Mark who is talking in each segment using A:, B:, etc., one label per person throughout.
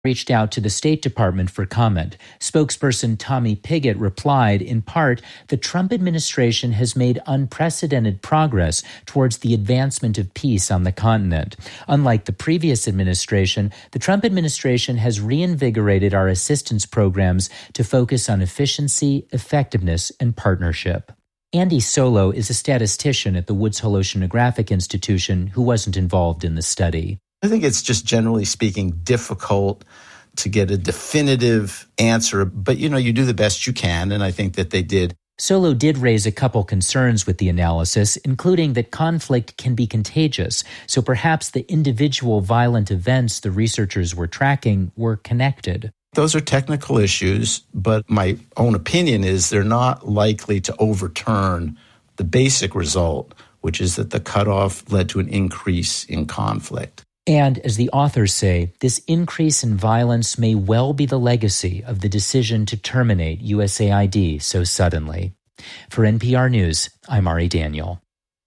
A: reached out to the State Department for comment. Spokesperson Tommy Pigott replied, in part, the Trump administration has made unprecedented progress towards the advancement of peace on the continent. Unlike the previous administration, the Trump administration has reinvigorated our assistance programs to focus on efficiency, effectiveness, and partnership. Andy Solo is a statistician at the Woods Hole Oceanographic Institution who wasn't involved in the study.
B: I think it's just generally speaking difficult to get a definitive answer, but you do the best you can, and I think that they did.
A: Solo did raise a couple concerns with the analysis, including that conflict can be contagious, so perhaps the individual violent events the researchers were tracking were connected.
B: Those are technical issues, but my own opinion is they're not likely to overturn the basic result, which is that the cutoff led to an increase in conflict.
A: And, as the authors say, this increase in violence may well be the legacy of the decision to terminate USAID so suddenly. For NPR News, I'm Ari Daniel.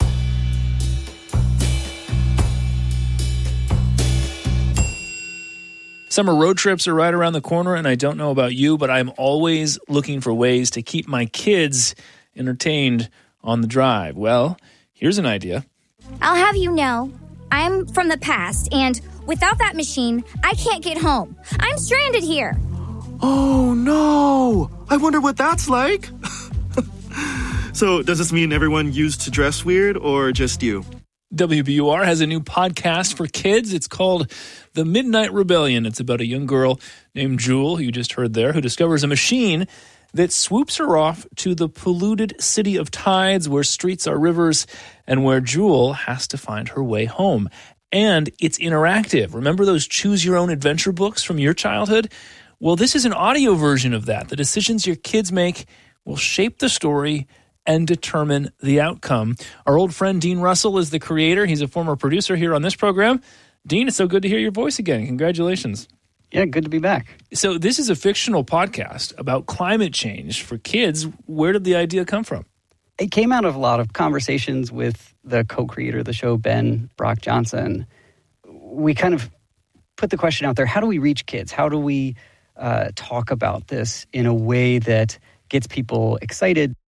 C: Summer road trips are right around the corner, and I don't know about you, but I'm always looking for ways to keep my kids entertained on the drive. Well, here's an idea.
D: I'll have you know, I'm from the past, and without that machine, I can't get home. I'm stranded here.
E: Oh, no. I wonder what that's like. So, does this mean everyone used to dress weird, or just you?
C: WBUR has a new podcast for kids. It's called The Midnight Rebellion. It's about a young girl named Jewel, who you just heard there, who discovers a machine that swoops her off to the polluted city of tides where streets are rivers and where Jewel has to find her way home. And it's interactive. Remember those choose-your-own-adventure books from your childhood? Well, this is an audio version of that. The decisions your kids make will shape the story and determine the outcome. Our old friend Dean Russell is the creator. He's a former producer here on this program. Dean, it's so good to hear your voice again. Congratulations.
F: Yeah, good to be back.
C: So this is a fictional podcast about climate change for kids. Where did the idea come from?
F: It came out of a lot of conversations with the co-creator of the show, Ben Brock Johnson. We kind of put the question out there, how do we reach kids? How do we talk about this in a way that gets people excited?